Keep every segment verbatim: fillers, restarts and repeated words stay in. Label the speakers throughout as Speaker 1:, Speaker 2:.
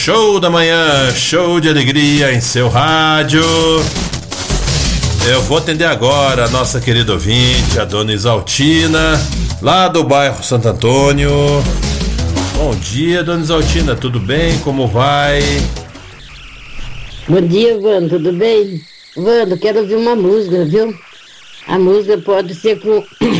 Speaker 1: show da manhã, show de alegria em seu rádio. Eu vou atender agora a nossa querida ouvinte, a dona Isaltina, lá do bairro Santo Antônio. Bom dia, dona Isaltina, tudo bem? Como vai?
Speaker 2: Bom dia, Wando, tudo bem? Wando, quero ouvir uma música, viu? A música pode ser com...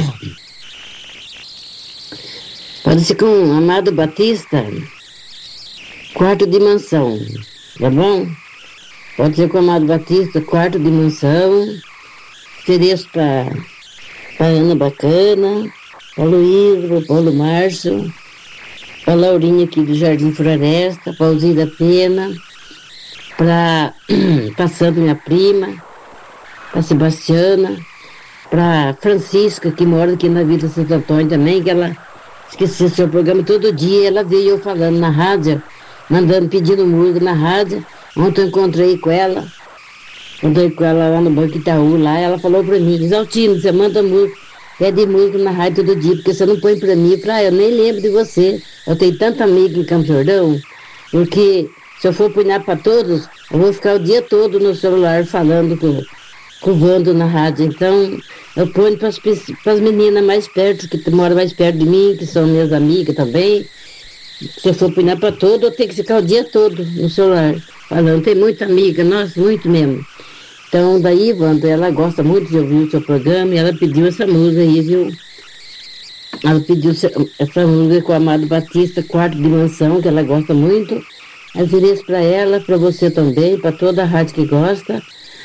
Speaker 2: pode ser com Amado Batista, Quarta Dimensão, tá bom? Pode ser com Amado Batista, Quarta Dimensão. Ofereço pra, pra Ana Bacana, pra Luísa, pra Paulo Márcio, pra Laurinha aqui do Jardim Floresta, pra Alzira Pena, pra, pra Sandra, minha prima, pra Sebastiana, pra Francisca, que mora aqui na Vila Santo Antônio também, que ela esqueci seu programa todo dia, ela veio eu falando na rádio, mandando, pedindo música na rádio. Ontem eu encontrei com ela, encontrei com ela lá no Banco Itaú, lá, ela falou pra mim, Isaltino, você manda música, pede música na rádio todo dia, porque você não põe pra mim, pra eu nem lembro de você. Eu tenho tanta amiga em Campo Jordão, porque se eu for punhar pra todos, eu vou ficar o dia todo no celular falando com, com o Wando na rádio. Então, eu ponho pras, pras meninas mais perto, que moram mais perto de mim, que são minhas amigas também. Se eu for punhar pra todo, eu tenho que ficar o dia todo no celular falando. Tem muita amiga, nossa, muito mesmo. Então, daí, Wanda, ela gosta muito de ouvir o seu programa e ela pediu essa música aí, viu? Ela pediu essa música com o Amado Batista, Quarta Dimensão, que ela gosta muito. Eu ofereço para ela, para você também, para toda a rádio que gosta.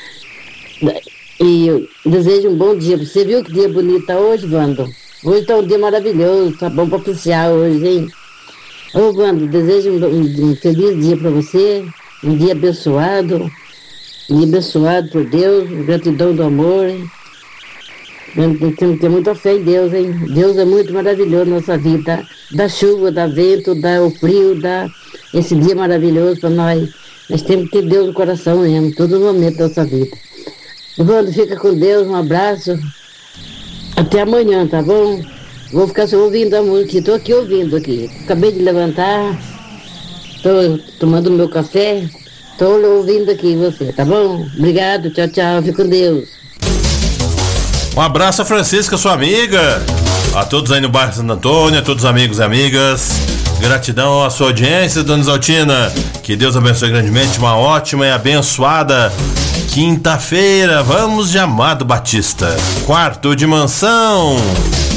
Speaker 2: E eu desejo um bom dia. Você viu que dia bonito tá hoje, Wanda? Hoje tá um dia maravilhoso, tá bom para passear hoje, hein? Ô, Wanda, desejo um, um, um feliz dia para você, um dia abençoado, um dia abençoado por Deus, gratidão do amor. Temos que ter muita fé em Deus, hein? Deus é muito maravilhoso na nossa vida. Dá chuva, dá vento, dá o frio, dá esse dia maravilhoso para nós. Nós temos que ter Deus no coração mesmo, todo momento da nossa vida. Wanda, fica com Deus, um abraço. Até amanhã, tá bom? Vou ficar só ouvindo a música, estou aqui ouvindo aqui. Acabei de levantar, estou tomando meu café, estou ouvindo aqui você, tá bom? Obrigado, tchau, tchau, fica com Deus.
Speaker 1: Um abraço a Francisca, sua amiga, a todos aí no bairro Santo Antônio, a todos os amigos e amigas. Gratidão à sua audiência, dona Isaltina. Que Deus abençoe grandemente, uma ótima e abençoada quinta-feira. Vamos de Amado Batista, Quarta Dimensão.